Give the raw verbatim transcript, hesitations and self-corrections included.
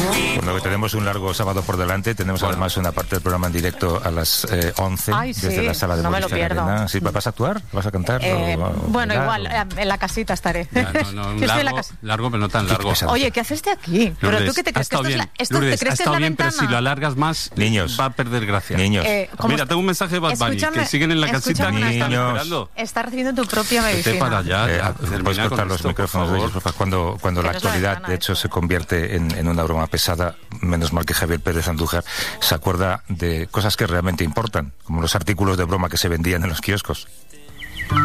Bueno, que tenemos un largo sábado por delante. Tenemos bueno. además una parte del programa en directo a las eh, once. Ay, sí, desde la sala de no me lo pierdo. Arena. ¿Sí, ¿Vas a actuar? ¿Vas a cantar? Eh, o, o, bueno, o, igual, o... en la casita estaré. Ya, no, no, un largo, largo, pero no tan largo. Oye, ¿qué haces de aquí? Lourdes, ¿Pero tú qué te crees? que esto, es la, esto, Lourdes, ¿te crees ha que estado es la bien, ventana? pero si lo alargas más, niños, va a perder gracia. Niños. Eh, Mira, tengo un mensaje de Bad Bunny, que siguen en la casita que están esperando. Está recibiendo tu propia medicina. Vete para allá. Eh, Puedes cortar los esto, micrófonos de ellos, por favor. Cuando, cuando la actualidad, de hecho, se convierte en, en una broma pesada, menos mal que Javier Pérez Andújar se acuerda de cosas que realmente importan, como los artículos de broma que se vendían en los kioscos.